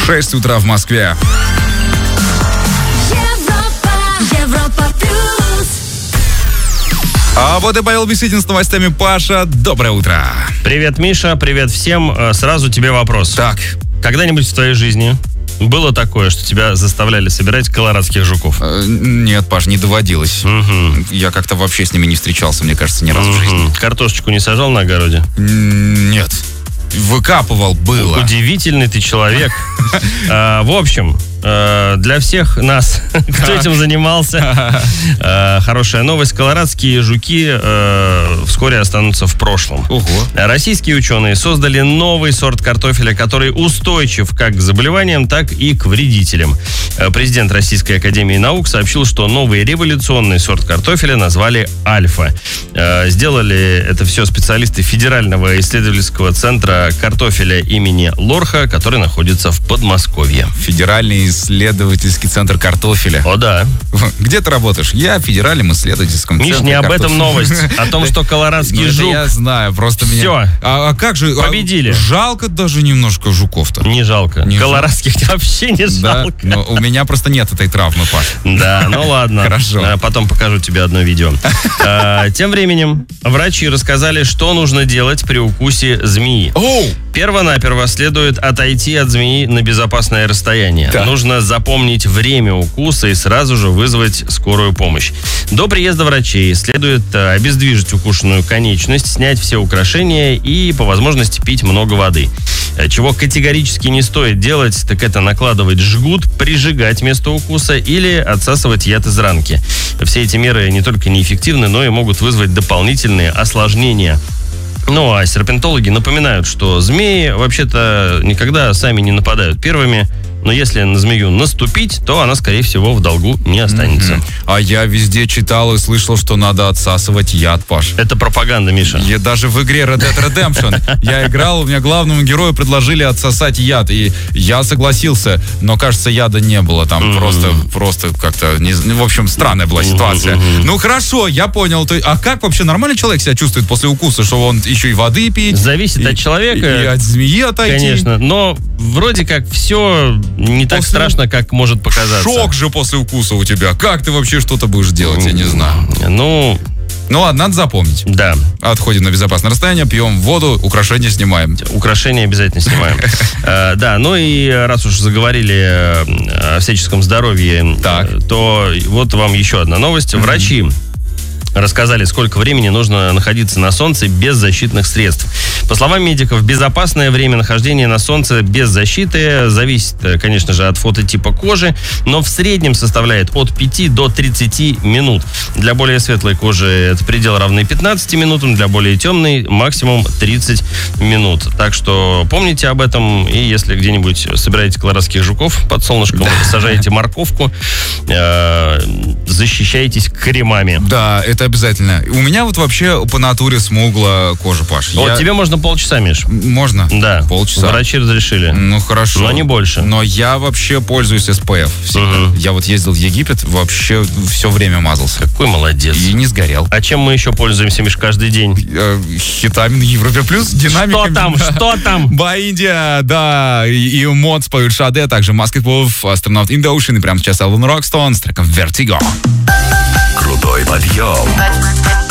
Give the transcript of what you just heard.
6 утра в Москве. А вот и Павел Бесытин с новостями. Паша, доброе утро. Привет, Миша, привет всем. Сразу тебе вопрос. Так. Когда-нибудь в твоей жизни было такое, что тебя заставляли собирать колорадских жуков? Нет, Паш, не доводилось. Угу. Я как-то вообще с ними не встречался, мне кажется, ни разу в жизни. Картошечку не сажал на огороде? Нет. Выкапывал было. Удивительный ты человек. В общем, для всех нас, кто этим занимался, хорошая новость. Колорадские жуки вскоре останутся в прошлом. Ого. Российские ученые создали новый сорт картофеля, который устойчив как к заболеваниям, так и к вредителям. Президент Российской академии наук сообщил, что новый революционный сорт картофеля назвали «Альфа». Сделали это все специалисты Федерального исследовательского центра картофеля имени Лорха, который находится в Подмосковье. Федеральный исследовательский центр картофеля. О, да. Где ты работаешь? Я в Федеральном исследовательском центре. Миш, не об этом новость. О том, что колорадский жук... Я знаю, просто меня... Все. А как же... Победили. Жалко даже немножко жуков-то. Не жалко. Колорадских вообще не жалко. Да, но у меня просто нет этой травмы, Паш. Да, ну ладно. Хорошо. Потом покажу тебе одно видео. Тем временем врачи рассказали, что нужно делать при укусе змеи. Первонаперво следует отойти от змеи на безопасное расстояние. Да. Нужно запомнить время укуса и сразу же вызвать скорую помощь. До приезда врачей следует обездвижить укушенную конечность, снять все украшения и по возможности пить много воды. Чего категорически не стоит делать, так это накладывать жгут, прижигать место укуса или отсасывать яд из ранки. Все эти меры не только неэффективны, но и могут вызвать дополнительные осложнения. Ну, а серпентологи напоминают, что змеи вообще-то никогда сами не нападают первыми, но если на змею наступить, то она, скорее всего, в долгу не останется. А я везде читал и слышал, что надо отсасывать яд, Паш. Это пропаганда, Миша. Я даже в игре Red Dead Redemption я играл, у меня главному герою предложили отсосать яд, и я согласился, но, кажется, яда не было там, просто как-то, в общем, странная была ситуация. Ну, хорошо, я понял. А как вообще нормальный человек себя чувствует после укуса, что он еще и воды пить? Зависит от человека. И от змеи отойти. Конечно, но вроде как все не так страшно, как может показаться. Шок же после укуса у тебя. Как ты вообще что-то будешь делать, я не знаю. Ну ладно, надо запомнить. Да. Отходим на безопасное расстояние, пьем воду, украшения снимаем. Украшения обязательно снимаем. Да, ну и раз уж заговорили о всяческом здоровье, то вот вам еще одна новость. Врачи рассказали, сколько времени нужно находиться на солнце без защитных средств. По словам медиков, безопасное время нахождения на солнце без защиты зависит, конечно же, от фототипа кожи, но в среднем составляет от 5 до 30 минут. Для более светлой кожи это предел равный 15 минутам, для более темной максимум 30 минут. Так что помните об этом, и если где-нибудь собираете колорадских жуков под солнышком, сажаете морковку, защищайтесь кремами. Да, это обязательно. У меня вот вообще по натуре смуглая кожа, Паш. Вот тебе можно полчаса, Миш. Можно? Да. Полчаса. Врачи разрешили. Ну, хорошо. Но не больше. Но я вообще пользуюсь SPF всегда. Я вот ездил в Египет, вообще все время мазался. Какой молодец. И не сгорел. А чем мы еще пользуемся, Миш, каждый день? Хитами Европе Плюс, динамиками. Что там? Баиндия, да. И мод споют Шаде, также Masked Wolf, Astronaut in the Ocean. И прямо сейчас Alan Rockstone с треком Vertigo. Крутой подъем.